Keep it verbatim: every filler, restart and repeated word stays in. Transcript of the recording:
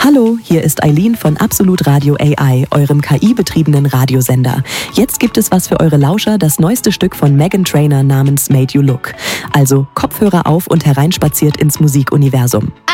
Hallo, hier ist Eileen von Absolut Radio A I, eurem K I-betriebenen Radiosender. Jetzt gibt es was für eure Lauscher, das neueste Stück von Meghan Trainor namens Made You Look. Also Kopfhörer auf und hereinspaziert ins Musikuniversum.